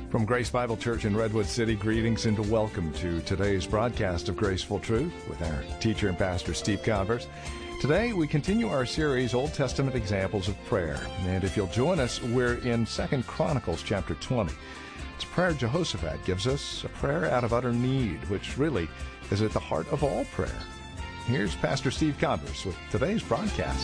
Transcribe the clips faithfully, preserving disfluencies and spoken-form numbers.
From Grace Bible Church in Redwood City, greetings and welcome to today's broadcast of Graceful Truth with our teacher and pastor, Steve Converse. Today, we continue our series, Old Testament Examples of Prayer. And if you'll join us, we're in Second Chronicles chapter twenty. It's a prayer Jehoshaphat gives us, a prayer out of utter need, which really is at the heart of all prayer. Here's Pastor Steve Converse with today's broadcast.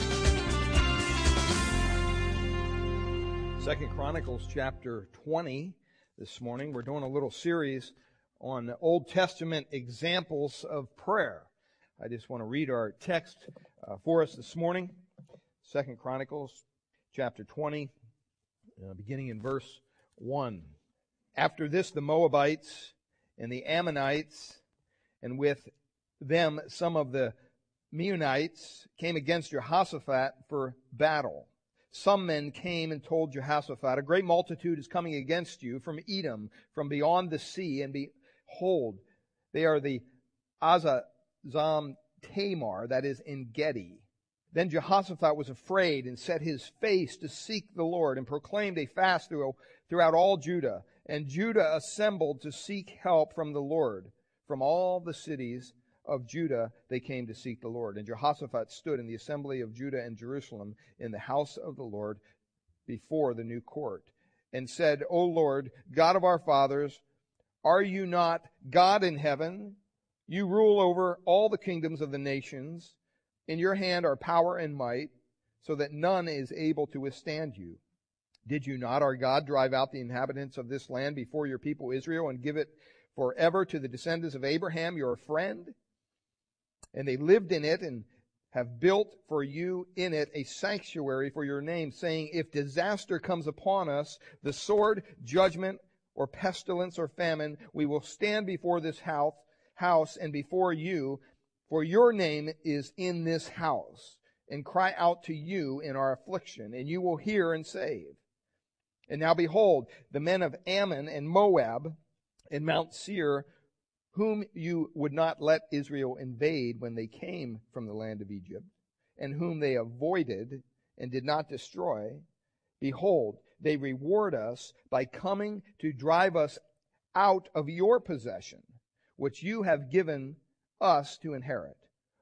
Second Chronicles chapter twenty this morning. We're doing a little series on Old Testament examples of prayer. I just want to read our text uh, for us this morning. Second Chronicles chapter twenty, uh, beginning in verse one. After this, the Moabites and the Ammonites, and with them some of the Meunites, came against Jehoshaphat for battle. Some men came and told Jehoshaphat, "A great multitude is coming against you from Edom, from beyond the sea, and behold, they are the Azazam Tamar, that is En Gedi." Then Jehoshaphat was afraid and set his face to seek the Lord and proclaimed a fast throughout all Judah. And Judah assembled to seek help from the Lord. From all the cities of Judah they came to seek the Lord. And Jehoshaphat stood in the assembly of Judah and Jerusalem in the house of the Lord before the new court, and said, "O Lord, God of our fathers, are you not God in heaven? You rule over all the kingdoms of the nations. In your hand are power and might, so that none is able to withstand you. Did you not, our God, drive out the inhabitants of this land before your people Israel and give it forever to the descendants of Abraham, your friend? And they lived in it and have built for you in it a sanctuary for your name, saying, if disaster comes upon us, the sword, judgment, or pestilence or famine, we will stand before this house, house and before you, for your name is in this house, and cry out to you in our affliction, and you will hear and save. And now behold, the men of Ammon and Moab and Mount Seir, whom you would not let Israel invade when they came from the land of Egypt, and whom they avoided and did not destroy, behold, they reward us by coming to drive us out of your possession, which you have given us to inherit.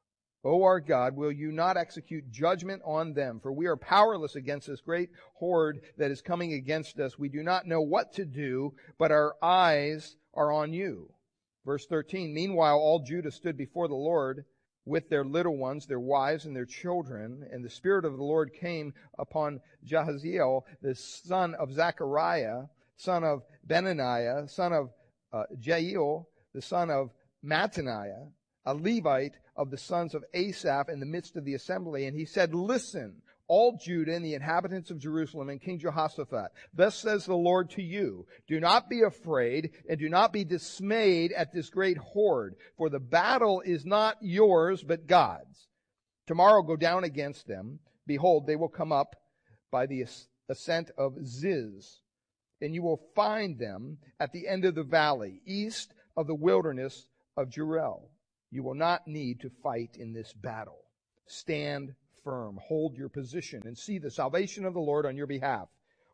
O our God, will you not execute judgment on them? For we are powerless against this great horde that is coming against us. We do not know what to do, but our eyes are on you." Verse thirteen, meanwhile all Judah stood before the Lord with their little ones, their wives, and their children. And the Spirit of the Lord came upon Jahaziel, the son of Zechariah, son of Benaniah, son of uh, Jael, the son of Mattaniah, a Levite of the sons of Asaph, in the midst of the assembly. And he said, "Listen, all Judah and the inhabitants of Jerusalem and King Jehoshaphat, thus says the Lord to you, do not be afraid and do not be dismayed at this great horde, for the battle is not yours but God's. Tomorrow go down against them. Behold, they will come up by the ascent of Ziz, and you will find them at the end of the valley, east of the wilderness of Jeruel. You will not need to fight in this battle. Stand firm, hold your position, and see the salvation of the Lord on your behalf.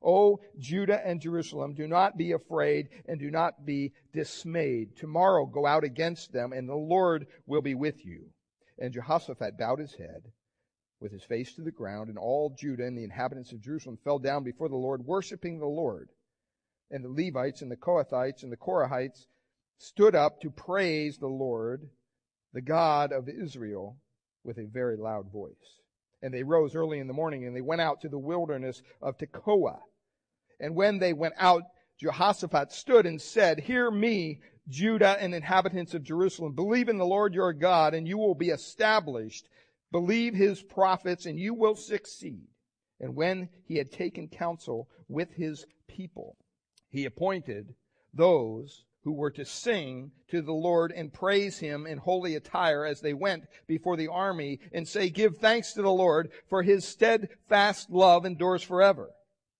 O Judah and Jerusalem, do not be afraid and do not be dismayed. Tomorrow go out against them, and the Lord will be with you." And Jehoshaphat bowed his head with his face to the ground, and all Judah and the inhabitants of Jerusalem fell down before the Lord, worshiping the Lord. And the Levites and the Kohathites and the Korahites stood up to praise the Lord, the God of Israel, with a very loud voice. And they rose early in the morning, and they went out to the wilderness of Tekoa. And when they went out, Jehoshaphat stood and said, "Hear me, Judah and inhabitants of Jerusalem. Believe in the Lord your God, and you will be established. Believe his prophets, and you will succeed." And when he had taken counsel with his people, he appointed those who were to sing to the Lord and praise him in holy attire as they went before the army, and say, "Give thanks to the Lord, for his steadfast love endures forever."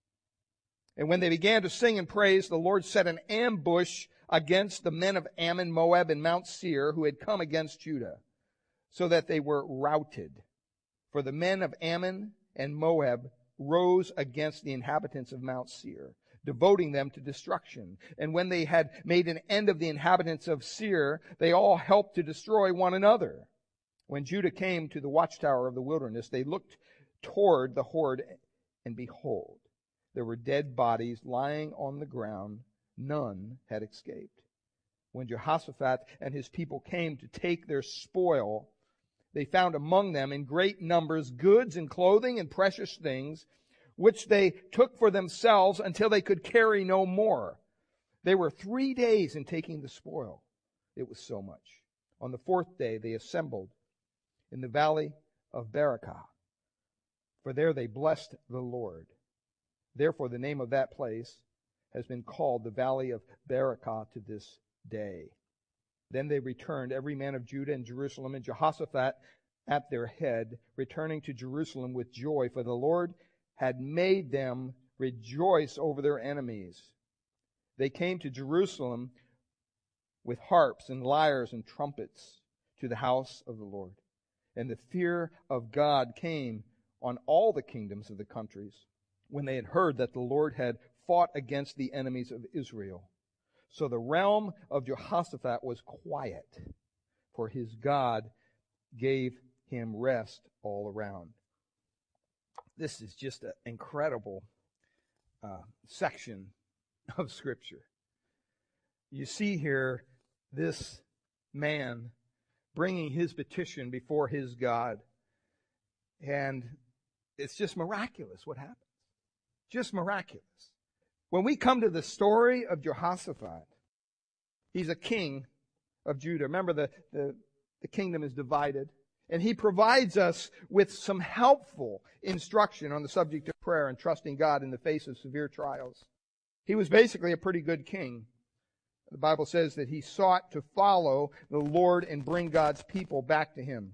And when they began to sing and praise, the Lord set an ambush against the men of Ammon, Moab, and Mount Seir, who had come against Judah, so that they were routed. For the men of Ammon and Moab rose against the inhabitants of Mount Seir, devoting them to destruction. And when they had made an end of the inhabitants of Seir, they all helped to destroy one another. When Judah came to the watchtower of the wilderness, they looked toward the horde, and behold, there were dead bodies lying on the ground. None had escaped. When Jehoshaphat and his people came to take their spoil, they found among them in great numbers goods and clothing and precious things, which they took for themselves until they could carry no more. They were three days in taking the spoil. It was so much. On the fourth day they assembled in the valley of Berakah, for there they blessed the Lord. Therefore the name of that place has been called the valley of Berakah to this day. Then they returned, every man of Judah and Jerusalem, and Jehoshaphat at their head, returning to Jerusalem with joy, for the Lord had made them rejoice over their enemies. They came to Jerusalem with harps and lyres and trumpets to the house of the Lord. And the fear of God came on all the kingdoms of the countries when they had heard that the Lord had fought against the enemies of Israel. So the realm of Jehoshaphat was quiet, for his God gave him rest all around. This is just an incredible uh, section of Scripture. You see here this man bringing his petition before his God, and it's just miraculous what happens. Just miraculous. When we come to the story of Jehoshaphat, he's a king of Judah. Remember, the, the, the kingdom is divided. And he provides us with some helpful instruction on the subject of prayer and trusting God in the face of severe trials. He was basically a pretty good king. The Bible says that he sought to follow the Lord and bring God's people back to him.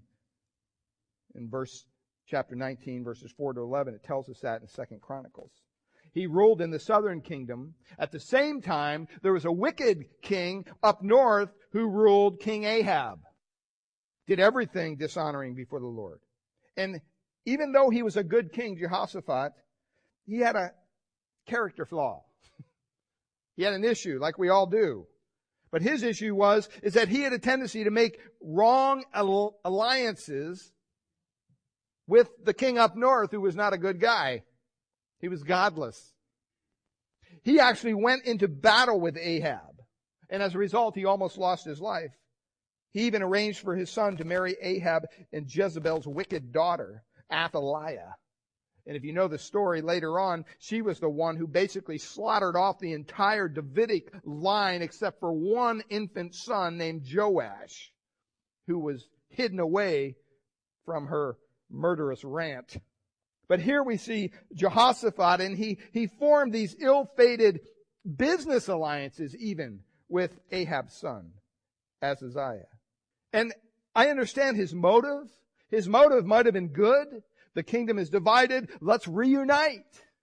In verse chapter nineteen, verses four to eleven, it tells us that in Second Chronicles. He ruled in the southern kingdom. At the same time, there was a wicked king up north who ruled, King Ahab. Did everything dishonoring before the Lord. And even though he was a good king, Jehoshaphat, he had a character flaw. He had an issue, like we all do. But his issue was, is that he had a tendency to make wrong alliances with the king up north, who was not a good guy. He was godless. He actually went into battle with Ahab. And as a result, he almost lost his life. He even arranged for his son to marry Ahab and Jezebel's wicked daughter, Athaliah. And if you know the story later on, she was the one who basically slaughtered off the entire Davidic line except for one infant son named Joash, who was hidden away from her murderous rant. But here we see Jehoshaphat, and he, he formed these ill-fated business alliances even with Ahab's son, Ahaziah. And I understand his motive. His motive might have been good. The kingdom is divided. Let's reunite.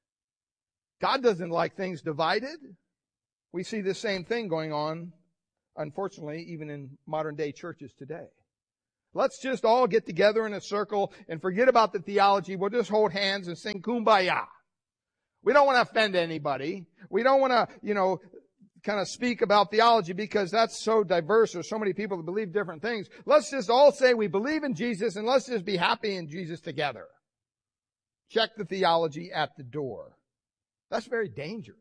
God doesn't like things divided. We see the same thing going on, unfortunately, even in modern day churches today. Let's just all get together in a circle and forget about the theology. We'll just hold hands and sing Kumbaya. We don't want to offend anybody. We don't want to, you know, kind of speak about theology because that's so diverse. There's so many people that believe different things. Let's just all say we believe in Jesus and let's just be happy in Jesus together. Check the theology at the door. That's very dangerous.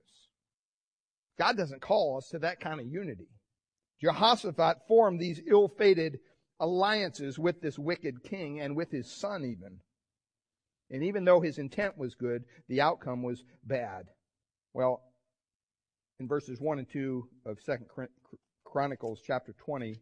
God doesn't call us to that kind of unity. Jehoshaphat formed these ill-fated alliances with this wicked king and with his son even. And even though his intent was good, the outcome was bad. Well, in verses one and two of Second Chronicles chapter twenty,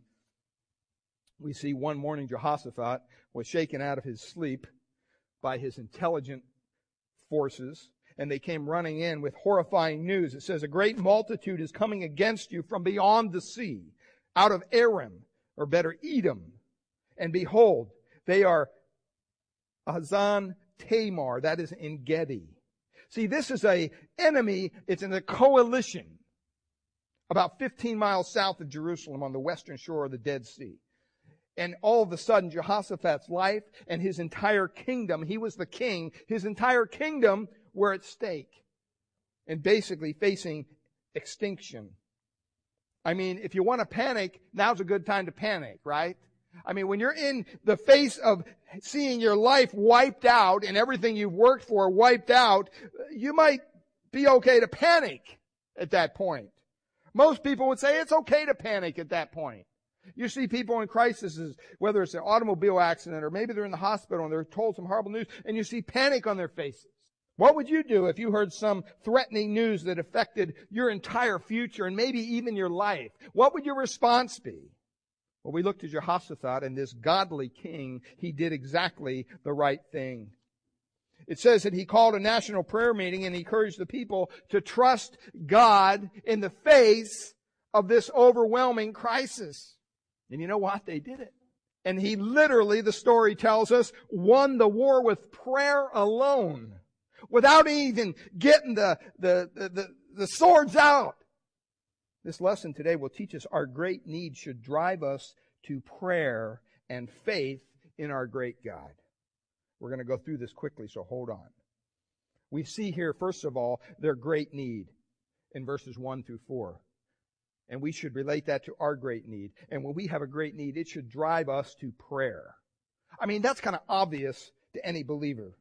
we see one morning Jehoshaphat was shaken out of his sleep by his intelligent forces, and they came running in with horrifying news. It says, a great multitude is coming against you from beyond the sea, out of Aram, or better, Edom. And behold, they are Hazan Tamar, that is En Gedi. See, this is a enemy, it's in a coalition about fifteen miles south of Jerusalem on the western shore of the Dead Sea. And all of a sudden, Jehoshaphat's life and his entire kingdom, he was the king, his entire kingdom were at stake and basically facing extinction. I mean, if you want to panic, now's a good time to panic, right? I mean, when you're in the face of seeing your life wiped out and everything you've worked for wiped out, you might be okay to panic at that point. Most people would say it's okay to panic at that point. You see people in crises, whether it's an automobile accident or maybe they're in the hospital and they're told some horrible news, and you see panic on their faces. What would you do if you heard some threatening news that affected your entire future and maybe even your life? What would your response be? Well, we look to Jehoshaphat, and this godly king, he did exactly the right thing. It says that he called a national prayer meeting and he encouraged the people to trust God in the face of this overwhelming crisis. And you know what? They did it. And he literally, the story tells us, won the war with prayer alone, without even getting the, the, the, the, the swords out. This lesson today will teach us our great need should drive us to prayer and faith in our great God. We're going to go through this quickly, so hold on. We see here, first of all, their great need in verses one through four. And we should relate that to our great need. And when we have a great need, it should drive us to prayer. I mean, that's kind of obvious to any believer.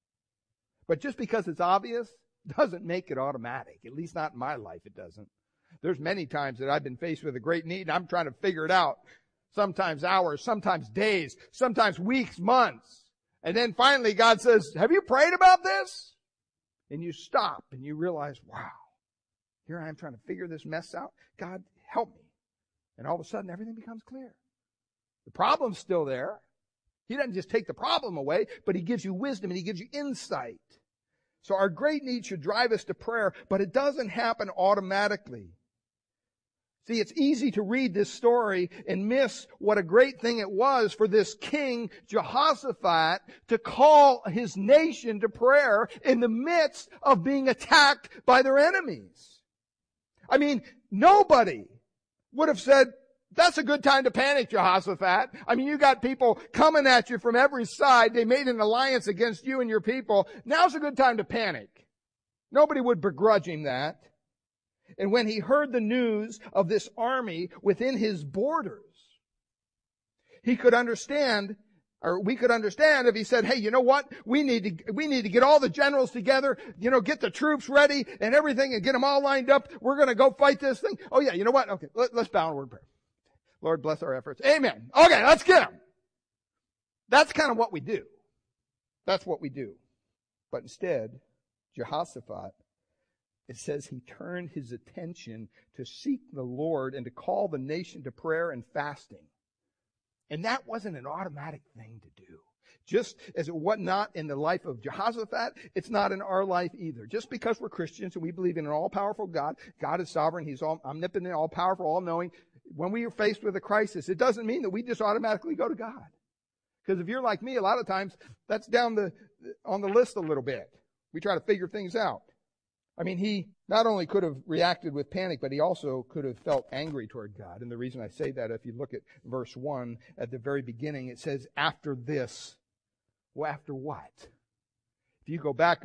But just because it's obvious doesn't make it automatic. At least not in my life, it doesn't. There's many times that I've been faced with a great need and I'm trying to figure it out. Sometimes hours, sometimes days, sometimes weeks, months. And then finally God says, have you prayed about this? And you stop and you realize, wow, here I am trying to figure this mess out. God, help me. And all of a sudden everything becomes clear. The problem's still there. He doesn't just take the problem away, but He gives you wisdom and He gives you insight. So our great need should drive us to prayer, but it doesn't happen automatically. See, it's easy to read this story and miss what a great thing it was for this king, Jehoshaphat, to call his nation to prayer in the midst of being attacked by their enemies. I mean, nobody would have said, that's a good time to panic, Jehoshaphat. I mean, you got people coming at you from every side. They made an alliance against you and your people. Now's a good time to panic. Nobody would begrudge him that. And when he heard the news of this army within his borders, he could understand, or we could understand if he said, hey, you know what? We need to, we need to get all the generals together, you know, get the troops ready and everything and get them all lined up. We're going to go fight this thing. Oh yeah, you know what? Okay, let, let's bow in word of prayer. Lord, bless our efforts. Amen. Okay, let's get them. That's kind of what we do. That's what we do. But instead, Jehoshaphat, it says he turned his attention to seek the Lord and to call the nation to prayer and fasting. And that wasn't an automatic thing to do. Just as it was not in the life of Jehoshaphat, it's not in our life either. Just because we're Christians and we believe in an all-powerful God, God is sovereign, He's all omnipotent, all-powerful, all-knowing. When we are faced with a crisis, it doesn't mean that we just automatically go to God. Because if you're like me, a lot of times that's down the on the list a little bit. We try to figure things out. I mean, he not only could have reacted with panic, but he also could have felt angry toward God. And the reason I say that, if you look at verse one, at the very beginning, it says, after this. Well, after what? If you go back